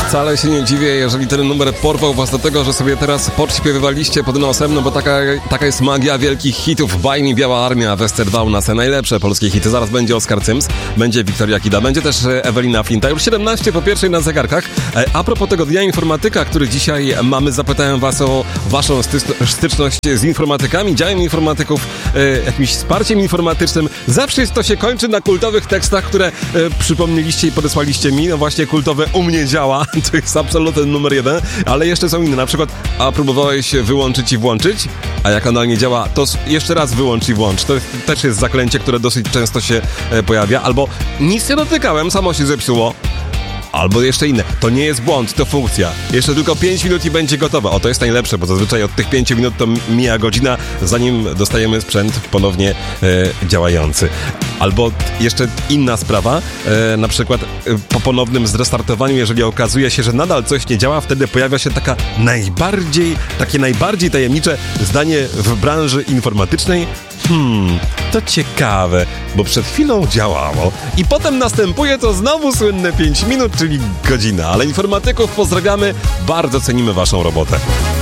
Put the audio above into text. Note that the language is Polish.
Wcale się nie dziwię, jeżeli ten numer porwał was do tego, że sobie teraz podśpiewywaliście pod nosem, no bo taka jest magia wielkich hitów. Baj mi Biała Armia, Westerwał nas najlepsze polskie hity. Zaraz będzie Oskar Cyms, będzie Wiktoria Kida, będzie też Ewelina Flinta. Już 17 po pierwszej na zegarkach. A propos tego Dnia Informatyka, który dzisiaj mamy, zapytałem was o waszą styczność z informatykami, działem informatyków, jakimś wsparciem informatycznym. Zawsze to się kończy na kultowych tekstach, które przypomnieliście i podesłaliście mi. No właśnie kultowe U mnie działa, to jest absolutny numer 1, ale jeszcze są inne, na przykład a próbowałeś wyłączyć i włączyć, a jak ona nie działa, to jeszcze raz wyłącz i włącz. To też jest zaklęcie, które dosyć często się pojawia, albo nic nie dotykałem, samo się zepsuło. Albo jeszcze inne. To nie jest błąd, to funkcja. Jeszcze tylko 5 minut i będzie gotowe. O, to jest najlepsze, bo zazwyczaj od tych 5 minut to mija godzina, zanim dostajemy sprzęt ponownie działający. Albo jeszcze inna sprawa, na przykład po ponownym zrestartowaniu, jeżeli okazuje się, że nadal coś nie działa, wtedy pojawia się takie najbardziej tajemnicze zdanie w branży informatycznej. To ciekawe, bo przed chwilą działało i potem następuje to znowu słynne 5 minut, czyli godzina. Ale informatyków pozdrawiamy, bardzo cenimy waszą robotę.